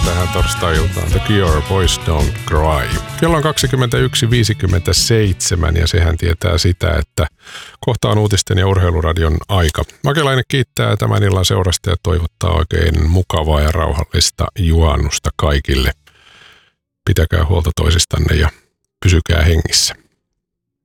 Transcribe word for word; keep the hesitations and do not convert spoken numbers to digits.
tähän torstai-iltaan. The Cure, Boys Don't Cry. Kello on kaksikymmentäyksi viisikymmentäseitsemän ja sehän tietää sitä, että kohta on uutisten ja urheiluradion aika. Makelainen kiittää tämän illan seurasta ja toivottaa oikein mukavaa ja rauhallista juhannusta kaikille. Pitäkää huolta toisistanne ja pysykää hengissä.